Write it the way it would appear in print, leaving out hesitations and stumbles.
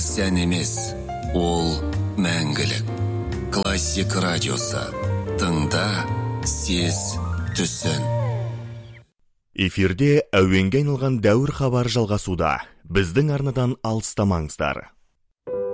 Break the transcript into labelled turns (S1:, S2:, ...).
S1: сән емес, ол мәңгілік. Классик радиосы. Тыңда, сез, түсін.
S2: Эфирде әуенге айналған дәуір хабар жалғасуда. Біздің арнадан алыстамаңыздар.